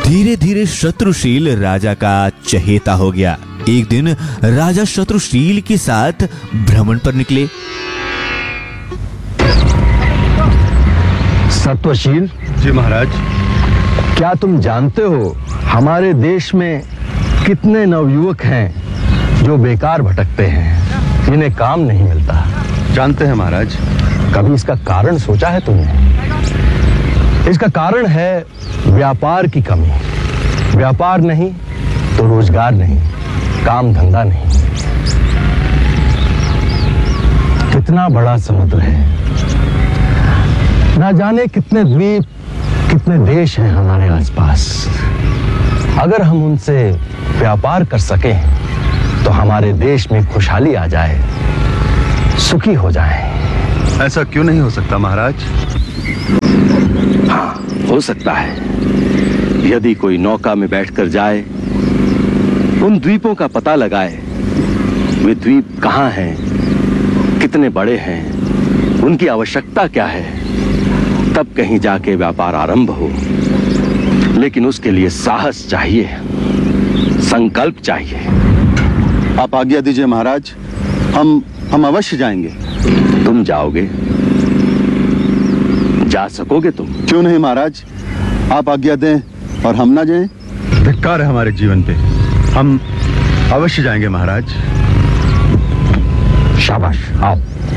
धीरे धीरे शत्रुशील राजा का चहेता हो गया। एक दिन राजा शत्रुशील के साथ भ्रमण पर निकले। सत्वशील जी महाराज। क्या तुम जानते हो हमारे देश में कितने नवयुवक हैं जो बेकार भटकते हैं, जिन्हें काम नहीं मिलता? जानते हैं महाराज। कभी इसका कारण सोचा है तुमने? इसका कारण है व्यापार की कमी। व्यापार नहीं तो रोजगार नहीं, काम धंधा नहीं। कितना बड़ा समुद्र है, ना जाने कितने द्वीप, कितने देश हैं हमारे आसपास। अगर हम उनसे व्यापार कर सकें तो हमारे देश में खुशहाली आ जाए, सुखी हो जाए। ऐसा क्यों नहीं हो सकता महाराज? हाँ, हो सकता है। यदि कोई नौका में बैठकर जाए, उन द्वीपों का पता लगाए, वे द्वीप कहाँ हैं, कितने बड़े हैं, उनकी आवश्यकता क्या है, तब कहीं जाके व्यापार आरंभ हो। लेकिन उसके लिए साहस चाहिए, संकल्प चाहिए। आप आज्ञा दीजिए महाराज, हम अवश्य जाएंगे। तुम जाओगे? जा सकोगे तुम? क्यों नहीं महाराज, आप आज्ञा दें और हम ना जाएं? धिक्कार है हमारे जीवन पे। हम अवश्य जाएंगे महाराज। शाबाश, आओ।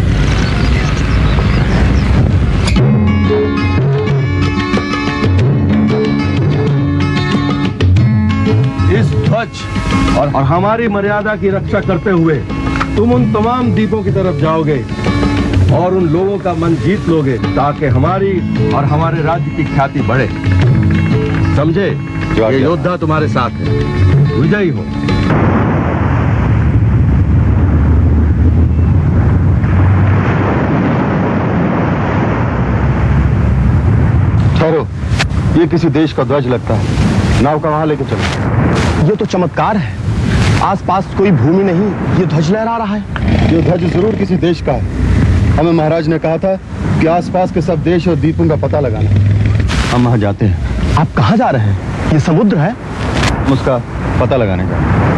इस ध्वज और हमारी मर्यादा की रक्षा करते हुए तुम उन तमाम द्वीपों की तरफ जाओगे और उन लोगों का मन जीत लोगे, ताकि हमारी और हमारे राज्य की ख्याति बढ़े। समझे? ये योद्धा तुम्हारे साथ है, विजयी हो। ठहरो, ये किसी देश का ध्वज लगता है। नाव का वहां लेके चलो। ये तो चमत्कार है, आसपास कोई भूमि नहीं, ये ध्वज लहरा रहा है। ये ध्वज जरूर किसी देश का है। हमें महाराज ने कहा था कि आसपास के सब देश और द्वीपों का पता लगाना। हम वहां जाते हैं। आप कहाँ जा रहे हैं? ये समुद्र है। उसका पता लगाने का।